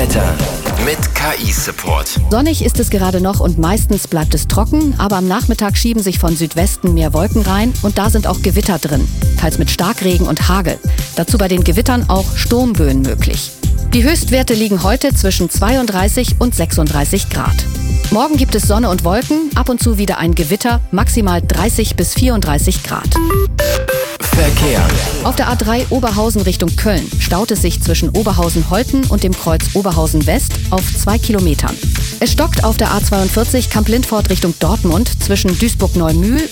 Wetter mit KI-Support. Sonnig ist es gerade noch und meistens bleibt es trocken, aber am Nachmittag schieben sich von Südwesten mehr Wolken rein und da sind auch Gewitter drin, teils mit Starkregen und Hagel. Dazu bei den Gewittern auch Sturmböen möglich. Die Höchstwerte liegen heute zwischen 32 und 36 Grad. Morgen gibt es Sonne und Wolken, ab und zu wieder ein Gewitter, maximal 30 bis 34 Grad. Verkehr. Auf der A3 Oberhausen Richtung Köln staut es sich zwischen Oberhausen-Holten und dem Kreuz Oberhausen-West auf 2 Kilometern. Es stockt auf der A42 Kamp-Lindfort Richtung Dortmund zwischen Duisburg-Neumühl